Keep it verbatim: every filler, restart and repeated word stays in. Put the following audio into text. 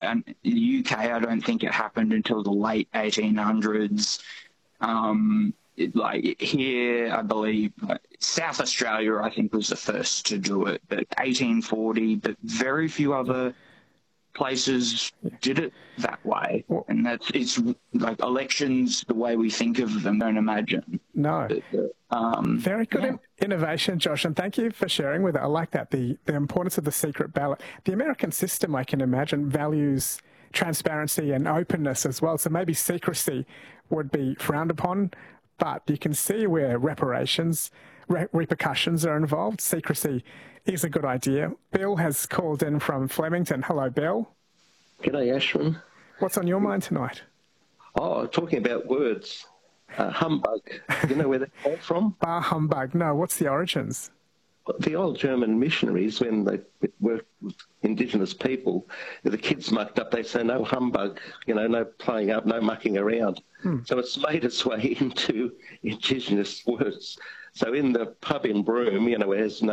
and the U K, I don't think it happened until the late eighteen hundreds. Um, it, like here, I believe like, South Australia, I think, was the first to do it, but eighteen forty, but very few other places did it that way. Well, and that's, it's like elections, the way we think of them, don't imagine. No. But, um, Very good yeah. in- innovation, Josh, and thank you for sharing with it. I like that, the, the importance of the secret ballot. The American system, I can imagine, values transparency and openness as well, so maybe secrecy would be frowned upon, but you can see where reparations, re- repercussions are involved. Secrecy is a good idea. Bill has called in from Flemington. Hello, Bill. G'day, Ashwin. What's on your mind tonight? Oh, talking about words. Uh, humbug. You know where that came from? Bar humbug. No, what's the origins? The old German missionaries, when they worked with Indigenous people, if the kids mucked up, they say, no humbug, you know, no playing up, no mucking around. Hmm. So it's made its way into Indigenous words. So in the pub in Broome, you know, where there's no